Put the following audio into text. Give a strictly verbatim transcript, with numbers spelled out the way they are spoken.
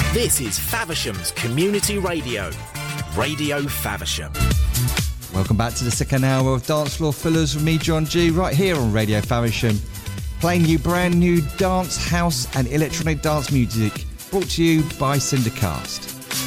This is Faversham's Community Radio, Radio Faversham. Welcome back to the second hour of Dance Floor Fillers with me, John G, right here on Radio Faversham, playing you brand new dance, house and electronic dance music, brought to you by Cindercast.